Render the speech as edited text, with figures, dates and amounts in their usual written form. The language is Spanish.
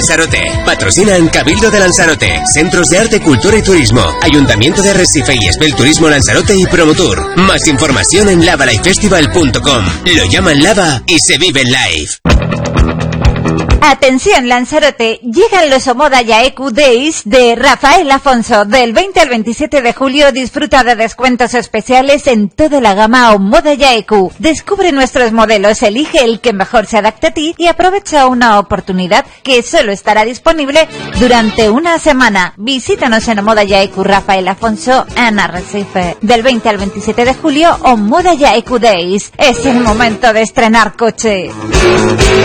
Lanzarote. Patrocinan Cabildo de Lanzarote, Centros de Arte, Cultura y Turismo, Ayuntamiento de Recife y Espel Turismo Lanzarote y Promotur. Más información en lavalifefestival.com. Lo llaman Lava y se vive live. Atención Lanzarote, llegan los Omoda Yaeku Days de Rafael Afonso. Del 20 al 27 de julio disfruta de descuentos especiales en toda la gama Omoda Yaeku. Descubre nuestros modelos, elige el que mejor se adapte a ti y aprovecha una oportunidad que solo estará disponible durante una semana. Visítanos en Omoda Yaeku Rafael Afonso en Arrecife. Del 20 al 27 de julio, Omoda Yaeku Days. Es el momento de estrenar coche.